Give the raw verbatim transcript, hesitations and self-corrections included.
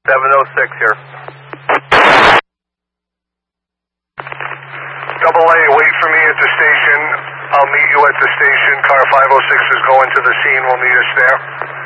seven oh six here. Double A, wait for me at the station. I'll meet you at the station. Car five oh six is going to the scene. We'll meet us there.